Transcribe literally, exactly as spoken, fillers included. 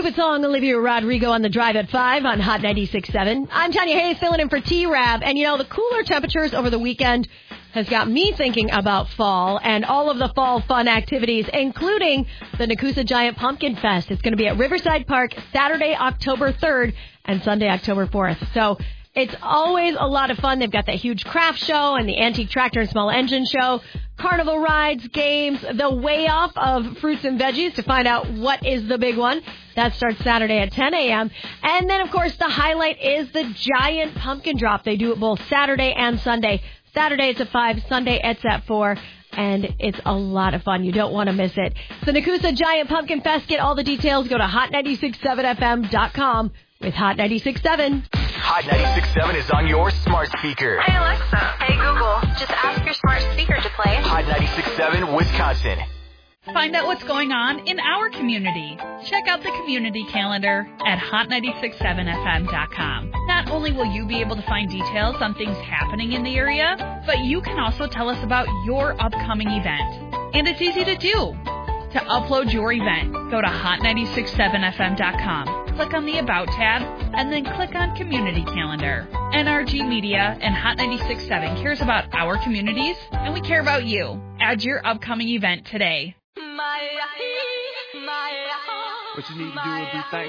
Stupid Song, Olivia Rodrigo on the Drive at five on Hot ninety-six point seven. I'm Tanya Hayes, filling in for T-Rab. And, you know, the cooler temperatures over the weekend has got me thinking about fall and all of the fall fun activities, including the Nakusa Giant Pumpkin Fest. It's going to be at Riverside Park Saturday, October third and Sunday, October fourth. So it's always a lot of fun. They've got that huge craft show and the antique tractor and small engine show, carnival rides, games, the weigh-off of fruits and veggies to find out what is the big one. That starts Saturday at ten a.m. And then, of course, the highlight is the giant pumpkin drop. They do it both Saturday and Sunday. Saturday it's at five, Sunday it's at four, and it's a lot of fun. You don't want to miss it. The Nakusa Giant Pumpkin Fest. Get all the details. Go to hot ninety-six point seven f m dot com with Hot ninety-six point seven. Hot ninety-six point seven is on your smart speaker. Hey, Alexa. Hey, Google. Just ask your smart speaker to play Hot ninety-six point seven, Wisconsin. Find out what's going on in our community. Check out the community calendar at hot ninety-six point seven f m dot com. Not only will you be able to find details on things happening in the area, but you can also tell us about your upcoming event. And it's easy to do. To upload your event, go to hot ninety-six point seven f m dot com. Click on the About tab, and then click on Community Calendar. N R G Media and Hot ninety-six point seven cares about our communities, and we care about you. Add your upcoming event today. What you need to do is be thankful.